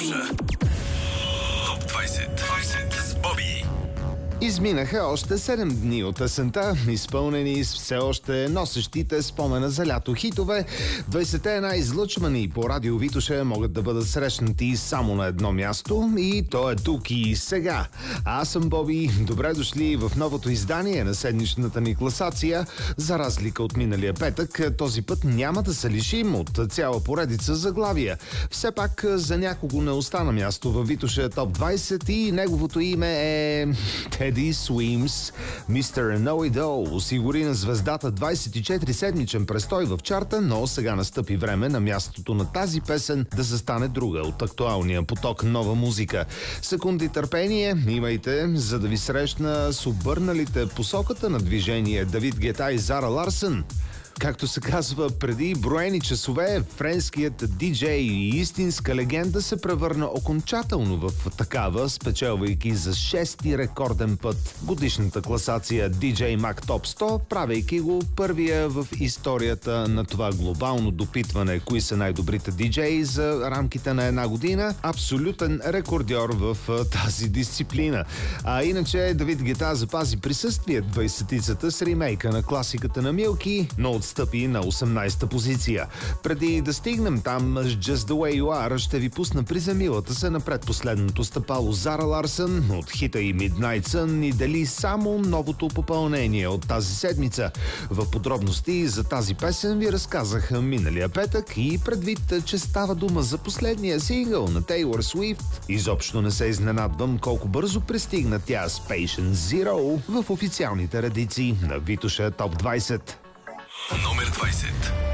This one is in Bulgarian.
Витоша. Топ 20 с Боби. Изминаха още 7 дни от есента, изпълнени с все още носещите спомена за лято хитове. 20-те най-излъчвани по радио Витоша могат да бъдат срещнати само на едно място и то е тук и сега. Аз съм Боби, добре дошли в новото издание на седмичната ни класация. За разлика от миналия петък, този път няма да се лишим от цяла поредица заглавия. Все пак за някого не остана място във Витоша Топ 20 и неговото име е... Teddy Swims, Mr. Know-It-All осигури на звездата 24-седмичен престой в чарта, но сега настъпи време на мястото на тази песен да застане друга от актуалния поток нова музика. Секунди търпение имайте, за да ви срещна с обърналите посоката на движение Давид Гета и Зара Ларсън. Както се казва, преди броени часове френският диджей и истинска легенда се превърна окончателно в такава, спечелвайки за 6-ти рекорден път годишната класация DJ Mag Top 100, правейки го първия в историята на това глобално допитване кои са най-добрите диджеи за рамките на една година. Абсолютен рекордьор в тази дисциплина. А иначе Давид Гета запази присъствие 20-ticата с ремейка на класиката на Милки, но отстъпи на 18-та позиция. Преди да стигнем там с Just the Way You Are, ще ви пусна приземилата се на предпоследното стъпало Зара Ларсън от хита и Midnight Sun ни дели само новото попълнение от тази седмица. В подробности за тази песен ви разказах миналия петък и предвид, че става дума за последния сингъл на Тейлор Суифт, изобщо не се изненадвам колко бързо пристигна тя с Patient Zero в официалните редици на Витоша Топ 20. Номер 20.